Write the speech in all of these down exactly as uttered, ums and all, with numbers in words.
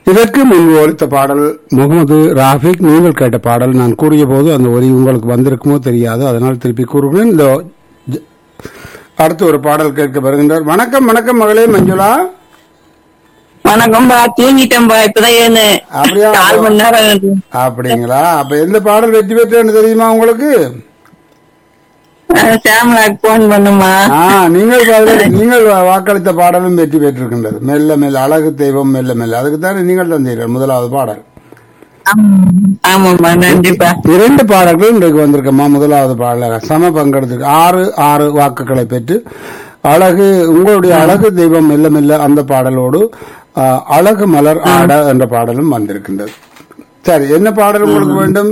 இதற்கு முன்பு ஒலித்த பாடல் முகமது ராஃபிக் நீங்கள் கேட்ட பாடல். நான் கூறிய போது அந்த ஒலி உங்களுக்கு வந்திருக்குமோ தெரியாது, அதனால் திருப்பி கூறுகிறேன். இந்த அடுத்து ஒரு பாடல் கேட்க வருகின்றார். வணக்கம் வணக்கம் மகளே மஞ்சுளா. வணக்கம்பா, தூங்கிட்டேன்பா இப்பதான். அப்படியா? கால் மணி நேரம். அப்படிங்களா? அப்ப எந்த பாடல் வெற்றி பெற்றேன்னு தெரியுமா உங்களுக்கு? சாம்லாக் போன் பண்ணுமா? நீங்கள் நீங்கள் வாக்களித்த பாடலும் வெற்றி பெற்றிருக்கின்றது. மெல்ல மெல்ல அழகு தெய்வம் மெல்ல மெல்ல, அதுக்கு தானே நீங்கள் தந்தீர்கள் முதலாவது பாடல். ஆமாம்மா, நன்றிப்பா. இரண்டு பாடல்கள் இன்றைக்கு வந்திருக்கம்மா. முதலாவது பாடல சம பங்கெடுத்து ஆறு ஆறு வாக்குகளை பெற்று அழகு உங்களுடைய அழகு தெய்வம் மெல்ல மெல்ல அந்த பாடலோடு அழகு மலர் ஆட என்ற பாடலும் வந்திருக்கின்றது. சரி, என்ன பாடல் உங்களுக்கு வேண்டும்?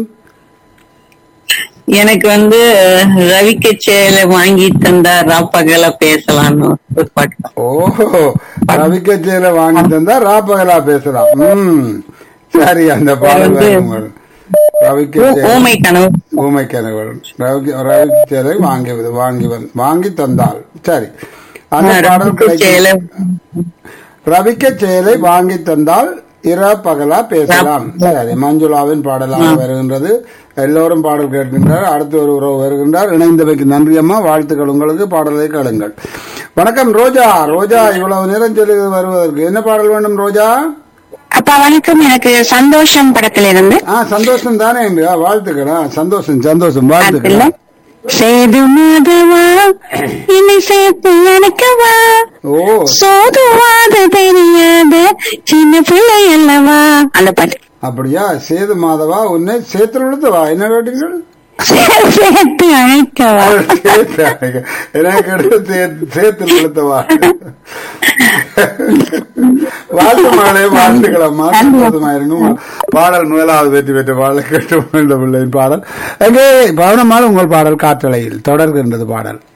எனக்கு வந்து ரவிக்கு சேலை வாங்கி தந்தா ராப்பகலா பேசலாம்னு ஒரு பாட்டு. ஓஹோ, ரவிக்கு சேலை வாங்கி தந்தா ராப்பகலா பேசலாம். உம் சரி, அந்த பாடல் ரவிக்கு ஊமை கனவு ஊமை கனவு ரவிக்கு சேலை வாங்கி வாங்கி வாங்கி தந்தால். சரி, அந்த பாடல் ரவிக்க சேலை வாங்கி தந்தால் இரா பகலா பேசலாம். சரி, மஞ்சுளாவின் பாடலாக வருகின்றது. எல்லோரும் பாடல் கேட்கின்றார். அடுத்து ஒரு உறவு வருகின்றார். இணைந்தவைக்கு நன்றி அம்மா, வாழ்த்துக்கள் உங்களுக்கு. பாடலை கேளுங்கள். வணக்கம் ரோஜா. ரோஜா, இவ்வளவு நேரம் சொல்லி வருவதற்கு என்ன பாடல் வேண்டும் ரோஜா? அப்பா வணக்கம், எனக்கு சந்தோஷம் படத்துல இருந்து. ஆ, சந்தோஷம் தானே என்று வாழ்த்துக்கள். சந்தோஷம் சந்தோஷம் வாழ்த்துக்கள். சேது மாதவா என்னை சேர்த்து எனக்கவா, ஓ சோதுவாத தெரியாத சின்ன பிள்ளை அல்லவா, அந்த பாட்டு. அப்படியா? சேது மாதவா உன்னை சேத்துல விழுத்தவா என்ன கேட்டீர்கள்? சேர்த்து அழைக்கவா, எனக்கு சேத்துல விழுத்தவா. வாழ்த்து மகளே, வாழ்த்துக்களம்மா. சந்தோஷமாயிருங்க. பாடல் முதலாவது வெற்றி பெற்ற பாடல் கேட்டு பிள்ளையின் பாடல் எங்கே பவனமால் உங்கள் பாடல் காற்றலையில் தொடர்கின்றது பாடல்.